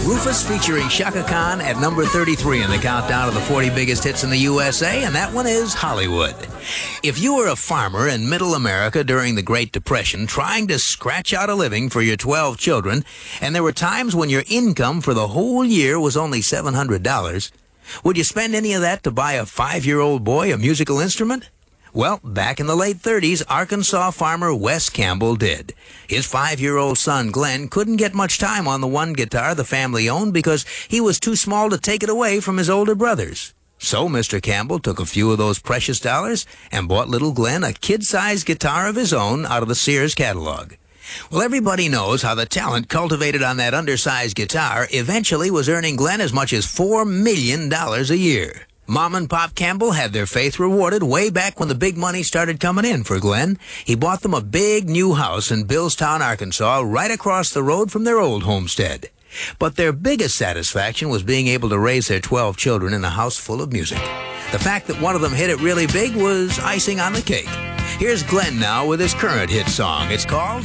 Rufus featuring Shaka Khan at number 33 in the countdown of the 40 biggest hits in the USA, and that one is Hollywood. If you were a farmer in middle America during the Great Depression trying to scratch out a living for your 12 children, and there were times when your income for the whole year was only $700, would you spend any of that to buy a 5-year-old boy a musical instrument? Well, back in the late 30s, Arkansas farmer Wes Campbell did. His 5-year-old son, Glenn, couldn't get much time on the one guitar the family owned because he was too small to take it away from his older brothers. So Mr. Campbell took a few of those precious dollars and bought little Glenn a kid-sized guitar of his own out of the Sears catalog. Well, everybody knows how the talent cultivated on that undersized guitar eventually was earning Glenn as much as $4 million a year. Mom and Pop Campbell had their faith rewarded way back when the big money started coming in for Glenn. He bought them a big new house in Billstown, Arkansas, right across the road from their old homestead. But their biggest satisfaction was being able to raise their 12 children in a house full of music. The fact that one of them hit it really big was icing on the cake. Here's Glenn now with his current hit song. It's called